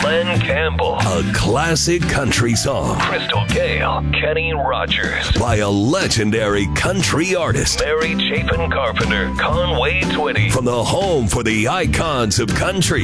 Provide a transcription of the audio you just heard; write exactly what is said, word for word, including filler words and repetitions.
Glenn Campbell. A classic country song. Crystal Gale, Kenny Rogers. By a legendary country artist. Mary Chapin Carpenter, Conway Twitty. From the home for the icons of country.